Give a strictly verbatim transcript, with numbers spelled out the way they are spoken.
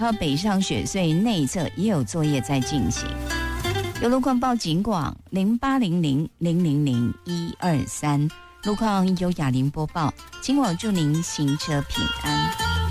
还有北上雪隧内侧也有作业在进行。有路况报警广零八零零零零零一二三，路况由雅玲播报，今晚祝您行车平安。